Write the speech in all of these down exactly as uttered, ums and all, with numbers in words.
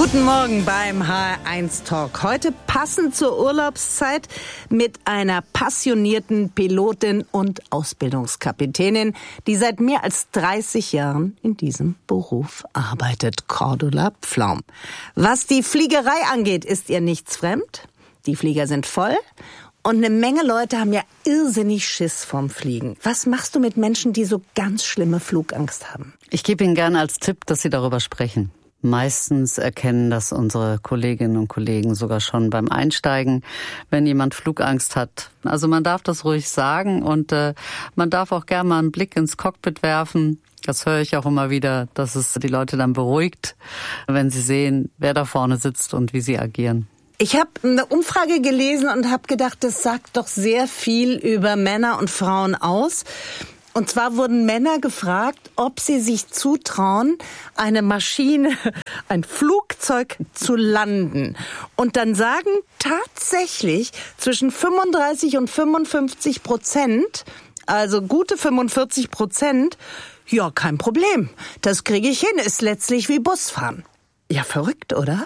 Guten Morgen beim H R eins Talk. Heute passend zur Urlaubszeit mit einer passionierten Pilotin und Ausbildungskapitänin, die seit mehr als dreißig Jahren in diesem Beruf arbeitet, Cordula Pflaum. Was die Fliegerei angeht, ist ihr nichts fremd. Die Flieger sind voll und eine Menge Leute haben ja irrsinnig Schiss vorm Fliegen. Was machst du mit Menschen, die so ganz schlimme Flugangst haben? Ich gebe Ihnen gerne als Tipp, dass Sie darüber sprechen. Meistens erkennen das unsere Kolleginnen und Kollegen sogar schon beim Einsteigen, wenn jemand Flugangst hat. Also man darf das ruhig sagen und äh, man darf auch gerne mal einen Blick ins Cockpit werfen. Das höre ich auch immer wieder, dass es die Leute dann beruhigt, wenn sie sehen, wer da vorne sitzt und wie sie agieren. Ich habe eine Umfrage gelesen und habe gedacht, das sagt doch sehr viel über Männer und Frauen aus. Und zwar wurden Männer gefragt, ob sie sich zutrauen, eine Maschine, ein Flugzeug zu landen. Und dann sagen tatsächlich zwischen fünfunddreißig und fünfundfünfzig Prozent, also gute fünfundvierzig Prozent, ja, kein Problem, das kriege ich hin, ist letztlich wie Busfahren. Ja, verrückt, oder?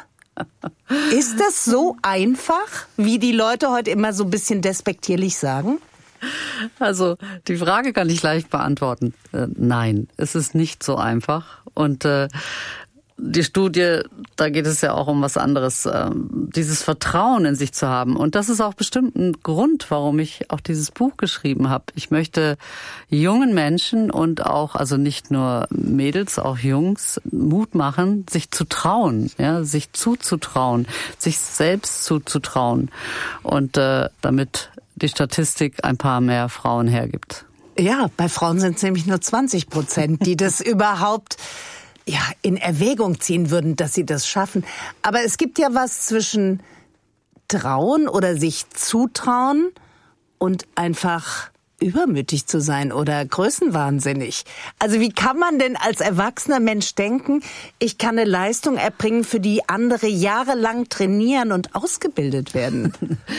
Ist das so einfach, wie die Leute heute immer so ein bisschen despektierlich sagen? Also die Frage kann ich leicht beantworten. Äh, nein, es ist nicht so einfach. Und äh, die Studie, da geht es ja auch um was anderes, äh, dieses Vertrauen in sich zu haben. Und das ist auch bestimmt ein Grund, warum ich auch dieses Buch geschrieben habe. Ich möchte jungen Menschen und auch, also nicht nur Mädels, auch Jungs, Mut machen, sich zu trauen, ja, sich zuzutrauen, sich selbst zuzutrauen. Und äh, damit die Statistik ein paar mehr Frauen hergibt. Ja, bei Frauen sind es nämlich nur zwanzig Prozent, die das überhaupt ja, in Erwägung ziehen würden, dass sie das schaffen. Aber es gibt ja was zwischen trauen oder sich zutrauen und einfach übermütig zu sein oder größenwahnsinnig. Also wie kann man denn als erwachsener Mensch denken, ich kann eine Leistung erbringen, für die andere jahrelang trainieren und ausgebildet werden?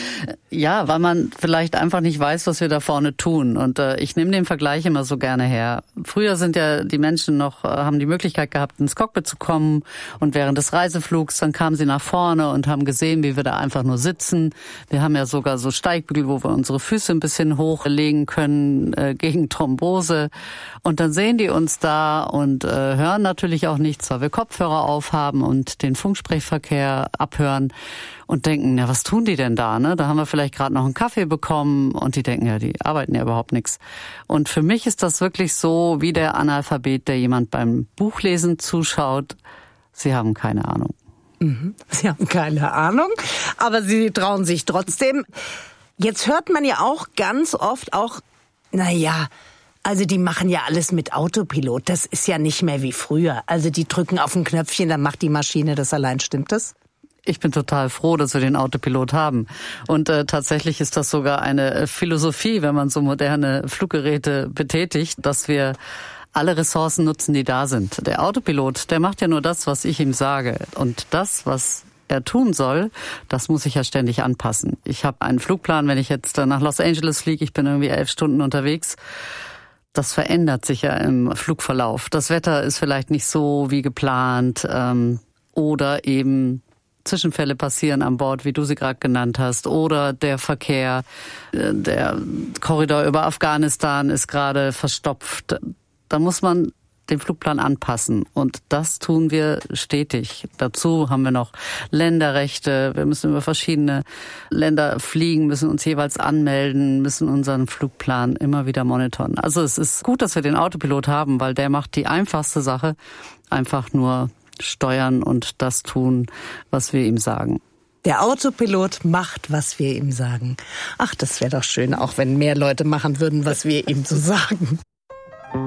Ja, weil man vielleicht einfach nicht weiß, was wir da vorne tun. Und äh, ich nehme den Vergleich immer so gerne her. Früher sind ja die Menschen noch, äh, haben die Möglichkeit gehabt, ins Cockpit zu kommen. Und während des Reiseflugs, dann kamen sie nach vorne und haben gesehen, wie wir da einfach nur sitzen. Wir haben ja sogar so Steigbügel, wo wir unsere Füße ein bisschen hochlegen können äh, gegen Thrombose. Und dann sehen die uns da und äh, hören natürlich auch nichts, weil wir Kopfhörer aufhaben und den Funksprechverkehr abhören und denken, ja, was tun die denn da? Ne? Da haben wir vielleicht gerade noch einen Kaffee bekommen und die denken, ja, die arbeiten ja überhaupt nichts. Und für mich ist das wirklich so wie der Analphabet, der jemand beim Buchlesen zuschaut. Sie haben keine Ahnung. Mhm. Sie haben keine Ahnung, aber sie trauen sich trotzdem. Jetzt hört man ja auch ganz oft auch, na ja, also die machen ja alles mit Autopilot. Das ist ja nicht mehr wie früher. Also die drücken auf ein Knöpfchen, dann macht die Maschine das allein. Stimmt das? Ich bin total froh, dass wir den Autopilot haben. Und äh, tatsächlich ist das sogar eine Philosophie, wenn man so moderne Fluggeräte betätigt, dass wir alle Ressourcen nutzen, die da sind. Der Autopilot, der macht ja nur das, was ich ihm sage. Und das, was er tun soll, das muss ich ja ständig anpassen. Ich habe einen Flugplan, wenn ich jetzt nach Los Angeles fliege, ich bin irgendwie elf Stunden unterwegs. Das verändert sich ja im Flugverlauf. Das Wetter ist vielleicht nicht so wie geplant ähm, oder eben Zwischenfälle passieren an Bord, wie du sie gerade genannt hast, oder der Verkehr, der Korridor über Afghanistan ist gerade verstopft. Da muss man den Flugplan anpassen und das tun wir stetig. Dazu haben wir noch Länderrechte, wir müssen über verschiedene Länder fliegen, müssen uns jeweils anmelden, müssen unseren Flugplan immer wieder monitoren. Also es ist gut, dass wir den Autopilot haben, weil der macht die einfachste Sache, einfach nur steuern und das tun, was wir ihm sagen. Der Autopilot macht, was wir ihm sagen. Ach, das wäre doch schön, auch wenn mehr Leute machen würden, was wir ihm so sagen.